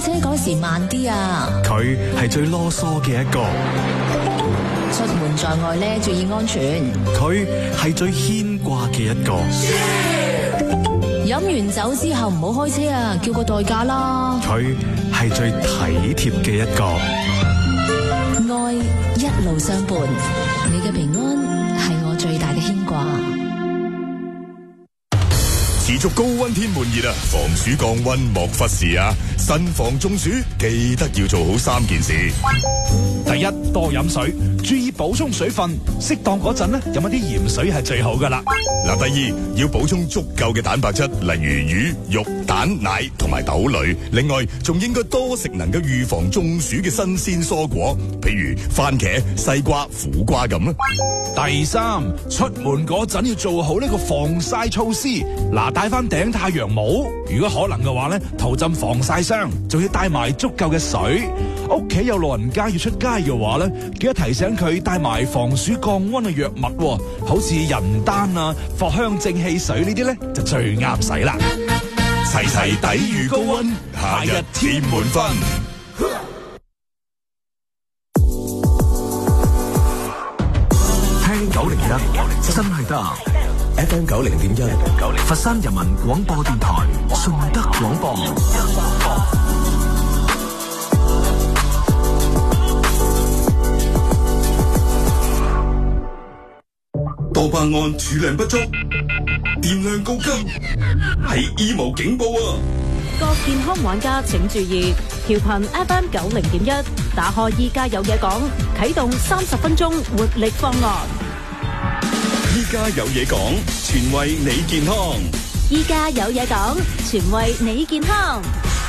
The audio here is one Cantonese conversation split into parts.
開車嗰時慢啲啊！ 佢係最囉嗦嘅一個， 出門在外咧，注意安全。 佢係最牽掛嘅一個， 飲完酒之後唔好開車啊，叫個代駕啦。 佢係最體貼嘅一個， 愛一路相伴，你嘅平安係我最大嘅牽掛。 持續高溫天悶熱啊，防暑降溫莫忽視啊！慎防中暑，記得要做好3件事。 第一，多飲水，注意補充水分，適當嗰陣咧飲一啲鹽水係最好噶啦。 嗱，第二，要補充足夠嘅蛋白質，例如魚、肉、蛋、奶同埋豆類。另外，仲應該多食能夠預防中暑嘅新鮮蔬果，譬如番茄、西瓜、苦瓜咁啦。 第三，出門嗰陣要做好呢個防曬措施。嗱，戴翻頂太陽帽，如果可能嘅話咧，塗浸防曬霜，仲要帶埋足夠嘅水。屋企有老人家要出街嘅話咧，記得提醒佢帶埋防暑降溫嘅藥物，好似人丹啊、藿香正氣水呢啲咧就最啱使啦。 齊齊抵禦高溫，夏日添滿分。 聽901真係得。FM 90.1，佛山人民廣播電台，順德廣播。 多巴胺儲量不足，電量高級，係醫務警報啊！ 各健康玩家請注意，調頻 FM 90.1，打開依家有嘢講，啟動30分鐘活力方案。 依家有嘢講，全為你健康。 依家有嘢講，全為你健康。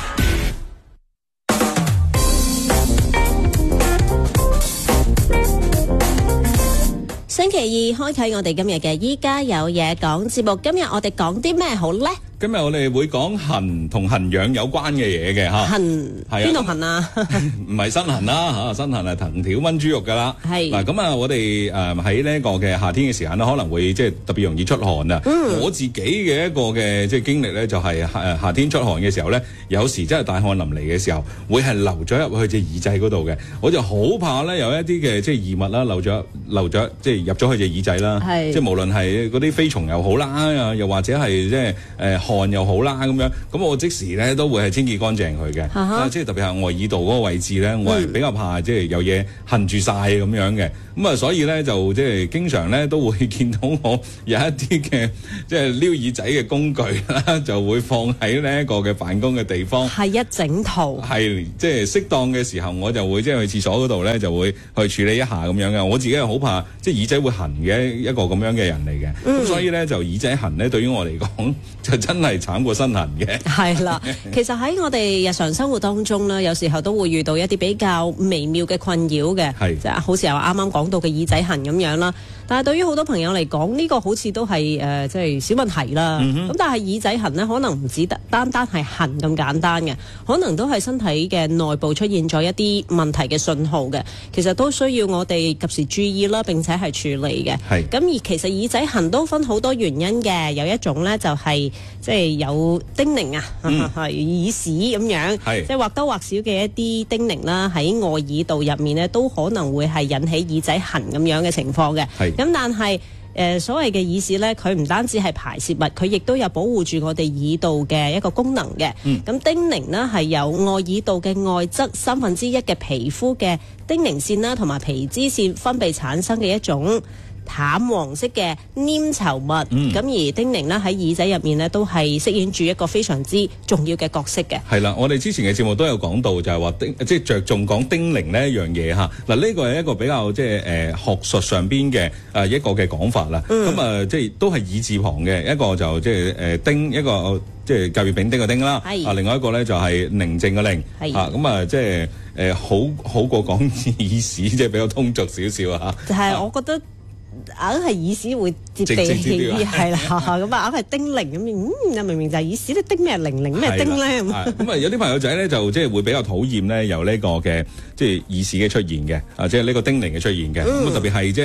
星期二開啟我哋今日嘅依家有嘢講節目，今日我哋講啲咩好咧？ 今日我哋會講痕同痕癢有關嘅嘢嘅嚇， 痕係邊度痕啊？ 唔係身痕啦嚇，身痕係藤條炆豬肉噶啦。係嗱咁啊，我哋喺呢一個嘅夏天嘅時間咧，可能會即係特別容易出汗啊。我自己嘅一個嘅即係經歷咧，就係夏天出汗嘅時候咧，有時真係大汗淋漓嘅時候，會係流咗入去隻耳仔嗰度嘅。我就好怕咧有一啲嘅即係異物啦，流咗即係入咗去隻耳仔啦。即係無論係嗰啲飛蟲又好啦，又或者係即係汗又好啦咁樣，咁我即時咧都會係清潔乾淨佢嘅。即係特別係外耳道嗰個位置咧，我係比較怕即係有嘢痕住晒咁樣嘅。咁啊，所以咧就即係經常咧都會見到我有一啲嘅即係撩耳仔嘅工具啦，就會放喺呢一個嘅辦公嘅地方。 係一整套。係即係適當嘅時候，我就會即係去廁所嗰度咧，就會去處理一下咁樣嘅。我自己係好怕即係耳仔會痕嘅一個咁樣嘅人嚟嘅。咁所以咧就耳仔痕咧，對於我嚟講就真係慘過身痕嘅。係啦， 其實喺我哋日常生活當中咧，有時候都會遇到一啲比較微妙嘅困擾嘅，即係好似我啱啱講到嘅耳仔痕咁樣啦。但係對於好多朋友嚟講，呢個好似都係即係小問題啦。咁但係耳仔痕咧，可能唔止單單係痕咁簡單嘅，可能都係身體嘅內部出現咗一啲問題嘅信號嘅。其實都需要我哋及時注意啦，並且係處理嘅。咁而其實耳仔痕都分好多原因嘅，有一種咧就係即係有叮嚀啊，耳屎咁樣，即係或多或少嘅一啲叮嚀啦，喺外耳道入面咧都可能會係引起耳仔痕咁樣嘅情況嘅。咁但係所謂嘅耳屎咧，佢唔單止係排泄物，佢亦都有保護住我哋耳道嘅一個功能嘅。咁叮嚀呢係由外耳道嘅外側1/3嘅皮膚嘅叮嚀腺啦，同埋皮脂腺分泌產生嘅一種淡黃色嘅黏稠物。咁而叮嚀咧喺耳仔入面咧都係飾演住一個非常之重要嘅角色嘅。 係啦，我哋之前嘅節目都有講到，就係話即係着重講叮嚀呢一樣嘢嚇。嗱，呢個係一個比較即係學術上邊嘅一個嘅講法啦。咁即係都係耳字旁嘅，一個就即係丁，一個即係甲乙丙丁嘅丁啦。另外一個咧就係寧靜嘅寧。咁即係好過講耳屎，即係比較通俗少少啊。 就係我覺得。硬係耳屎會接地氣啲，係啦，咁啊硬係叮嚀咁，明明就係耳屎，你叮咩鈴鈴咩叮咧咁。 有啲朋友仔咧就即係會比較討厭咧有呢個嘅即係耳屎嘅出現嘅，即係呢個叮嚀嘅出現嘅。咁特別係即係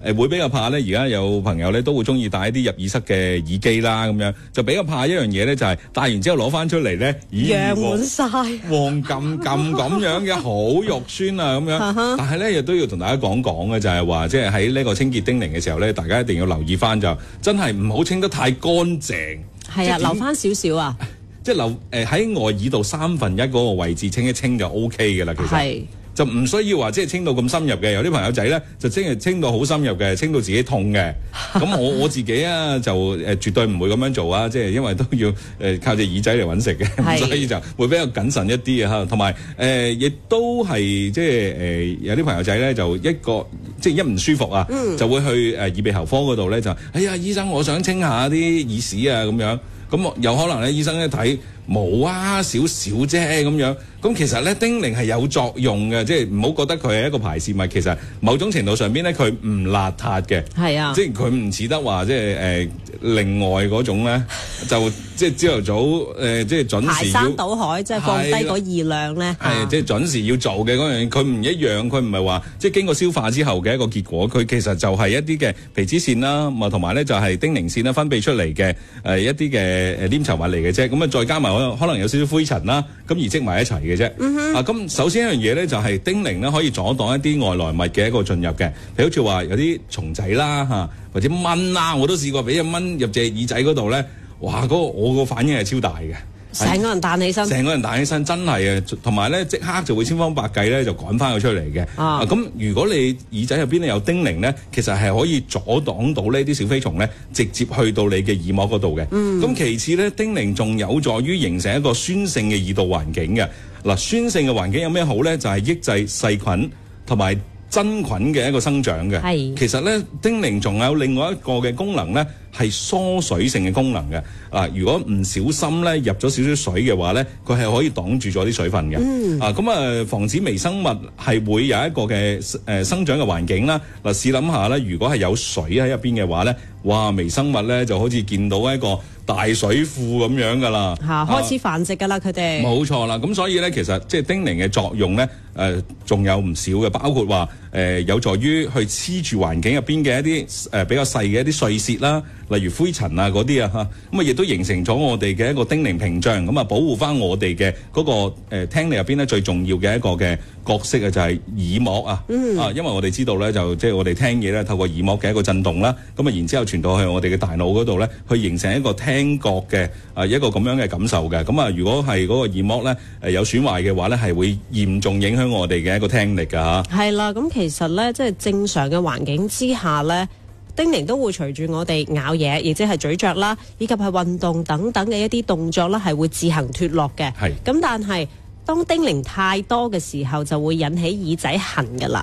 會比較怕咧。而家有朋友咧都會中意戴一啲入耳塞嘅耳機啦，咁樣就比較怕一樣嘢咧，就係戴完之後攞翻出嚟咧， 揚滿晒， 黃撳撳咁樣嘅，好肉酸啊咁樣。但係咧亦都要同大家講嘅就係話，即係喺呢個清潔叮嚀嘅時候咧，大家一定要留意翻，就真係唔好清得太乾淨。 係啊，留翻少少啊。 即係留喺外耳道1/3嗰個位置清一清就 O K 嘅啦，其實就唔需要話即係清到咁深入嘅。有啲朋友仔咧就清到好深入嘅，清到自己痛嘅。咁我自己啊就絕對唔會咁樣做啊，即係因為都要靠隻耳仔嚟揾食嘅，所以就會比較謹慎一啲啊。同埋亦都係即係有啲朋友仔咧就即係一唔舒服啊，就會去耳鼻喉科嗰度咧就哎呀醫生，我想清下啲耳屎啊咁樣。咁有可能咧，醫生一睇冇啊，少少啫咁樣。咁其實咧，叮嚀係有作用嘅，即係唔好覺得佢係一個排泄物。其實某種程度上邊咧，佢唔邋遢嘅。係啊，即係佢唔似得話即係另外嗰種咧，就即係朝頭早即係準時排山倒海，即係放低個熱量咧。 係即係準時要做嘅嗰樣嘢，佢唔一樣。佢唔係話即係經過消化之後嘅一個結果，佢其實就係一啲嘅皮脂腺啦，同埋咧就係叮嚀腺啦分泌出嚟嘅一啲嘅黏稠物嚟嘅啫。咁啊再加埋可能有少少灰塵啦，咁而積埋一齊嘅啫。咁首先一樣嘢咧就係叮嚀咧可以阻擋一啲外來物嘅一個進入嘅，譬如好似話有啲蟲仔啦或者蚊啦，我都試過俾隻蚊入隻耳仔嗰度咧，哇！我個反應係超大嘅。 成個人彈起身， 真係啊！同埋咧，即刻就會千方百計咧就趕翻佢出嚟嘅。咁如果你耳仔入邊咧有叮嚀咧，其實係可以阻擋到呢啲小飛蟲咧直接去到你嘅耳膜嗰度嘅。咁其次咧，叮嚀仲有助於形成一個酸性嘅耳道環境嘅。嗱，酸性嘅環境有咩好咧？就係抑制細菌同埋真菌嘅一個生長嘅。其實咧，叮嚀仲有另外一個嘅功能咧，係疏水性嘅功能嘅。如果唔小心咧入咗少少水嘅話咧，佢係可以擋住咗啲水分嘅。防止微生物係會有一個嘅生長嘅環境啦。試諗下咧，如果係有水喺入邊嘅話咧，哇！微生物咧就好似見到一個大水庫咁樣噶啦， 開始繁殖噶啦，佢哋冇錯啦。咁所以咧，其實即係叮嚀嘅作用咧，仲有唔少嘅，包括話有助於去黐住環境入邊嘅一啲比較細嘅一啲碎屑啦，例如灰塵啊嗰啲啊咁啊亦都形成咗我哋嘅一個叮嚀屏障，咁啊保護翻我哋嘅嗰個聽力入邊咧最重要嘅一個嘅角色啊，就係耳膜啊。因為我哋知道咧，就即係我哋聽嘢咧，透過耳膜嘅一個震動啦，咁啊然之後傳到去我哋嘅大腦嗰度咧，去形成一個聽覺嘅一個咁樣嘅感受嘅。咁啊，如果係嗰個耳膜咧有損壞嘅話咧，係會嚴重影響我哋嘅一個聽力㗎嚇。係啦， 咁其實咧，即係正常嘅環境之下咧，叮嚀都會隨住我哋咬嘢，亦即係咀嚼啦，以及係運動等等嘅一啲動作啦，係會自行脫落嘅。咁但係當叮嚀太多嘅時候，就會引起耳仔痕㗎啦。